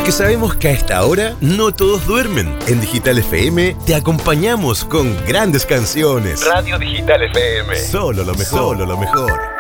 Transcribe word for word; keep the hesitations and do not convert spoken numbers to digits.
Porque sabemos que a esta hora no todos duermen. En Digital F M te acompañamos con grandes canciones. Radio Digital F M. Solo lo mejor. Solo lo mejor.